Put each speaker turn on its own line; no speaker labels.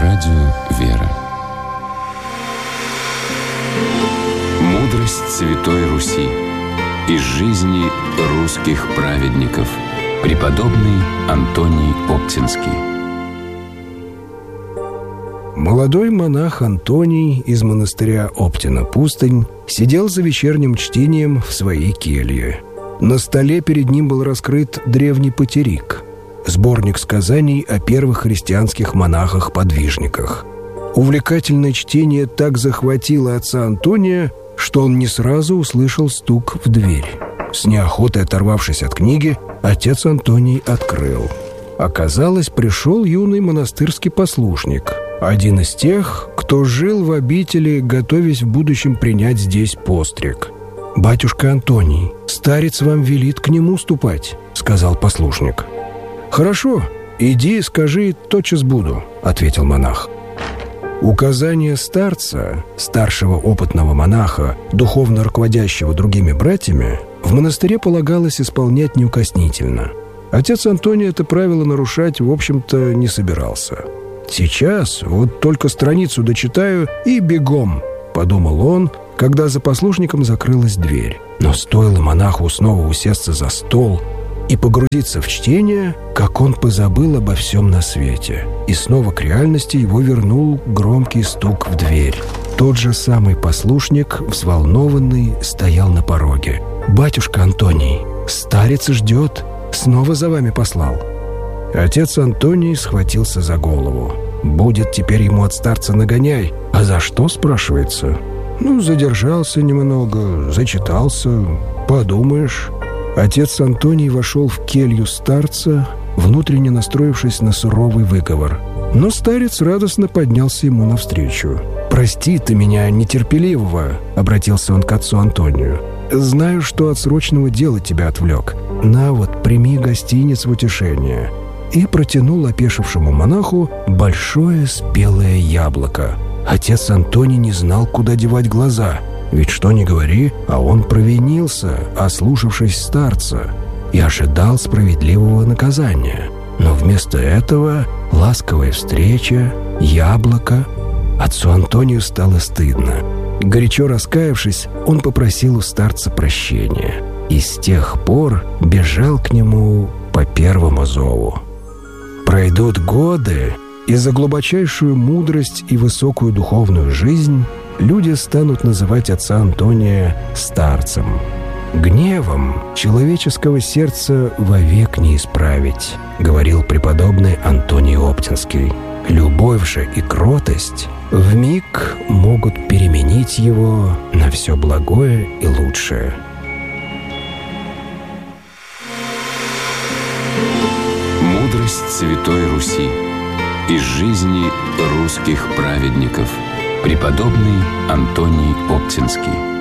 Радио «Вера». Мудрость Святой Руси из жизни русских праведников. Преподобный Антоний Оптинский.
Молодой монах Антоний из монастыря Оптина-Пустынь сидел за вечерним чтением в своей келье. На столе перед ним был раскрыт древний патерик, сборник сказаний о первых христианских монахах-подвижниках. Увлекательное чтение так захватило отца Антония, что он не сразу услышал стук в дверь. С неохотой оторвавшись от книги, отец Антоний открыл. Оказалось, пришел юный монастырский послушник, один из тех, кто жил в обители, готовясь в будущем принять здесь постриг. «Батюшка Антоний, старец вам велит к нему ступать», — сказал послушник. «Хорошо, иди, скажи, тотчас буду», — ответил монах. Указание старца, старшего опытного монаха, духовно руководящего другими братьями, в монастыре полагалось исполнять неукоснительно. Отец Антоний это правило нарушать, в общем-то, не собирался. «Сейчас вот только страницу дочитаю и бегом», — подумал он, когда за послушником закрылась дверь. Но стоило монаху снова усесться за стол и погрузиться в чтение, как он позабыл обо всем на свете. И снова к реальности его вернул громкий стук в дверь. Тот же самый послушник, взволнованный, стоял на пороге. «Батюшка Антоний, старец ждет, снова за вами послал». Отец Антоний схватился за голову. Будет теперь ему от старца нагоняй. А за что, спрашивается? Задержался немного, зачитался, подумаешь. Отец Антоний вошел в келью старца, внутренне настроившись на суровый выговор. Но старец радостно поднялся ему навстречу. «Прости ты меня, нетерпеливого», — обратился он к отцу Антонию. «Знаю, что от срочного дела тебя отвлек. На вот, прими гостиниц в утешение». И протянул опешившему монаху большое спелое яблоко. Отец Антоний не знал, куда девать глаза. Ведь что ни говори, а он провинился, ослушавшись старца, и ожидал справедливого наказания. Но вместо этого ласковая встреча, яблоко. Отцу Антонию стало стыдно. Горячо раскаявшись, он попросил у старца прощения. И с тех пор бежал к нему по первому зову. Пройдут годы, и за глубочайшую мудрость и высокую духовную жизнь люди станут называть отца Антония старцем. «Гневом человеческого сердца вовек не исправить», — говорил преподобный Антоний Оптинский. «Любовь же и кротость вмиг могут переменить его на все благое и лучшее».
Мудрость Святой Руси из жизни русских праведников. Преподобный Антоний Оптинский.